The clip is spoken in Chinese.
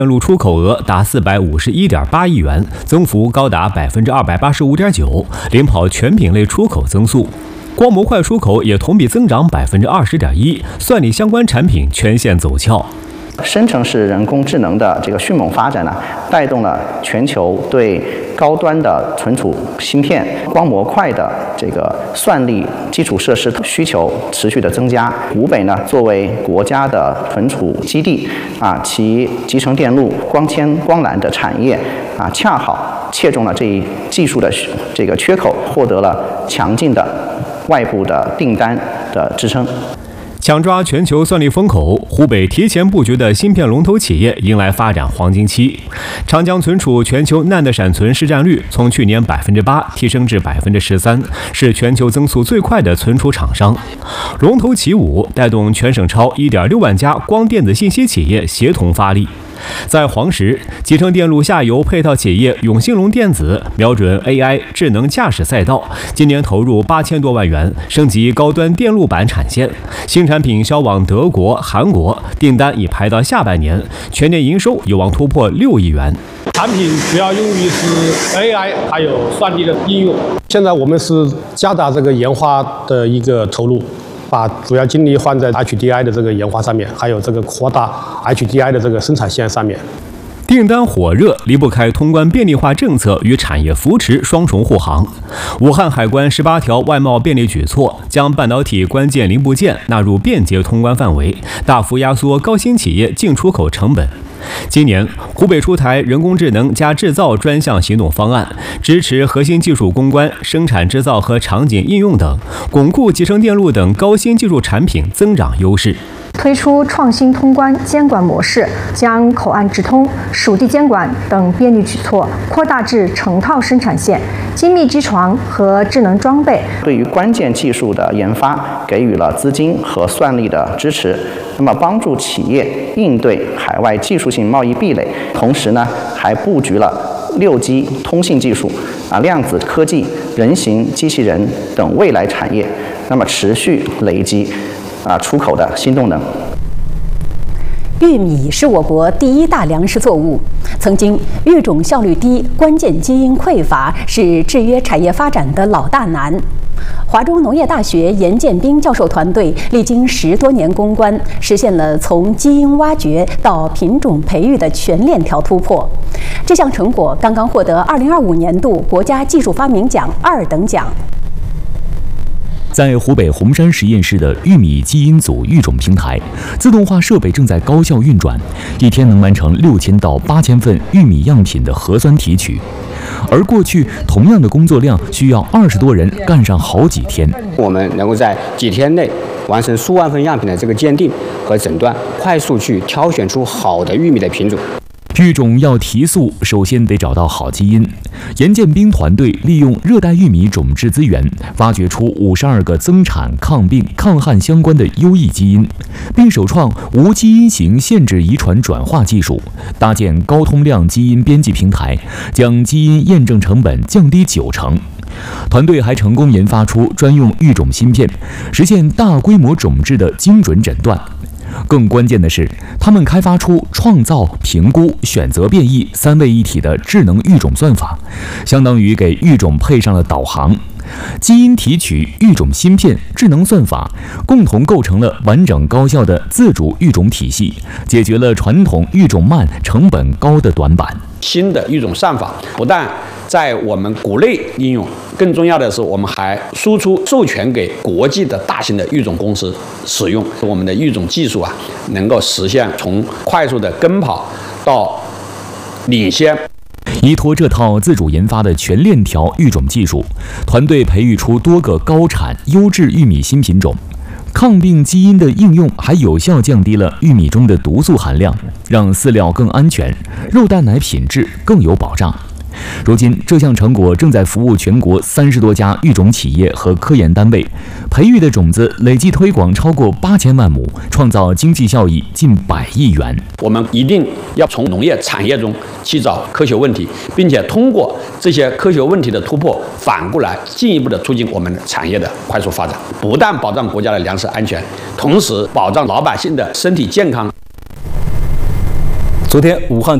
电路出口额达451.8亿元，增幅高达285.9%，领跑全品类出口增速。光模块出口也同比增长20.1%，算力相关产品全线走俏。 生成式人工智能的这个迅猛发展呢，带动了全球对高端的存储芯片、光模块的这个算力基础设施需求持续的增加。湖北呢，作为国家的存储基地其集成电路、光纤、光缆的产业恰好切中了这一技术的这个缺口，获得了强劲的外部的订单的支撑。 抢抓全球算力风口，湖北提前布局的芯片龙头企业迎来发展黄金期。长江存储全球 NAND 闪存市占率从去年8%提升至13%，是全球增速最快的存储厂商。龙头起舞，带动全省超1.6万家光电子信息企业协同发力。在黄石，集成电路下游配套企业永兴隆电子瞄准 AI 智能驾驶赛道，今年投入8000多万元升级高端电路板产线，新产品销往德国、韩国，订单已排到下半年，全年营收有望突破6亿元。 产品主要用于是 AI 还有算力的应用。 现在我们是加大这个研发的一个投入，把主要精力放在 HDI 的这个研发上面，还有这个扩大 HDI 的这个生产线上面。 订单火热，离不开通关便利化政策与产业扶持双重护航。武汉海关18条外贸便利举措，将半导体关键零部件纳入便捷通关范围，大幅压缩高新企业进出口成本。今年，湖北出台人工智能加制造专项行动方案，支持核心技术攻关、生产制造和场景应用等，巩固集成电路等高新技术产品增长优势。 推出创新通关监管模式，将口岸直通、属地监管等便利举措扩大至成套生产线、精密机床和智能装备。 对于关键技术的研发给予了资金和算力的支持，那么帮助企业应对海外技术性贸易壁垒，同时呢还布局了6G 通信技术、量子科技、人形机器人等未来产业，那么持续累积出口的新动能。 玉米是我国第一大粮食作物，曾经育种效率低、关键基因匮乏是制约产业发展的老大难。华中农业大学严建斌教授团队历经10多年攻关，实现了从基因挖掘到品种培育的全链条突破。这项成果刚刚获得2025年度国家技术发明奖2等奖。 在湖北红山实验室的玉米基因组育种平台，自动化设备正在高效运转，一天能完成6000到8000份玉米样品的核酸提取。而过去同样的工作量需要20多人干上好几天。 我们能够在几天内完成数万份样品的这个鉴定和诊断，快速去挑选出好的玉米的品种。 育种要提速，首先得找到好基因。严建斌团队利用热带玉米种质资源，挖掘出52个增产、抗病、抗旱相关的优异基因，并首创无基因型限制遗传转化技术，搭建高通量基因编辑平台，将基因验证成本降低90%。团队还成功研发出专用育种芯片，实现大规模种质的精准诊断。更关键的是，他们开发出创造、评估、选择变异3位一体的智能育种算法，相当于给育种配上了导航。基因提取、育种芯片、智能算法共同构成了完整高效的自主育种体系，解决了传统育种慢、成本高的短板。 新的育种算法不但在我们国内应用，更重要的是我们还输出授权给国际的大型的育种公司使用。我们的育种技术能够实现从快速的跟跑到领先。 依托这套自主研发的全链条育种技术，团队培育出多个高产优质玉米新品种。抗病基因的应用还有效降低了玉米中的毒素含量，让饲料更安全，肉蛋奶品质更有保障。如今，这项成果正在服务全国30多家育种企业和科研单位，培育的种子累计推广超过8000万亩，创造经济效益近100亿元。 我们一定要从农业产业中去找科学问题，并且通过这些科学问题的突破，反过来进一步的促进我们产业的快速发展，不但保障国家的粮食安全，同时保障老百姓的身体健康。 昨天，武汉